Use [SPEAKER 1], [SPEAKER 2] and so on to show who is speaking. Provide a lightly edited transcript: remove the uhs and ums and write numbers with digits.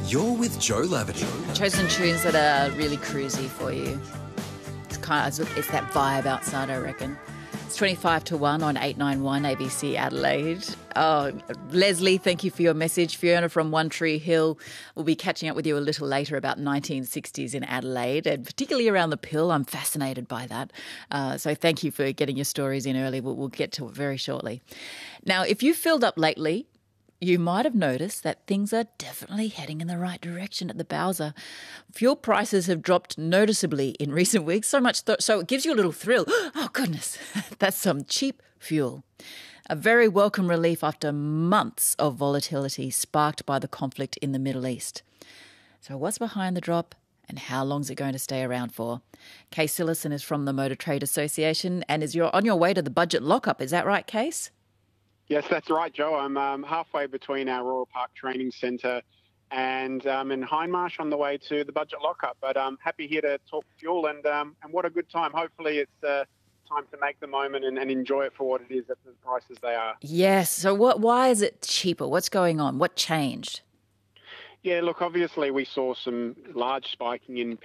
[SPEAKER 1] You're with Joe Lavity.
[SPEAKER 2] I've chosen tunes that are really cruisy for you. It's that vibe outside, I reckon. It's 25 to 1 on 891 ABC Adelaide. Oh, Leslie, thank you for your message. Fiona from One Tree Hill will be catching up with you a little later about 1960s in Adelaide, and particularly around the pill. I'm fascinated by that. So thank you for getting your stories in early. We'll get to it very shortly. Now, if you've filled up lately, you might have noticed that things are definitely heading in the right direction at the Bowser. Fuel prices have dropped noticeably in recent weeks, so much so it gives you a little thrill. Oh, goodness, that's some cheap fuel. A very welcome relief after months of volatility sparked by the conflict in the Middle East. So what's behind the drop and how long is it going to stay around for? Case Sillison is from the Motor Trade Association and you're on your way to the budget lockup. Is that right, Case?
[SPEAKER 3] Yes, that's right, Joe. I'm halfway between our Royal Park Training Centre and in Hindmarsh on the way to the budget lockup. But I'm happy here to talk fuel and what a good time. Hopefully it's time to make the moment and enjoy it for what it is at the prices they are.
[SPEAKER 2] Yes. So why is it cheaper? What's going on? What changed?
[SPEAKER 3] Yeah, look, obviously we saw some large spiking in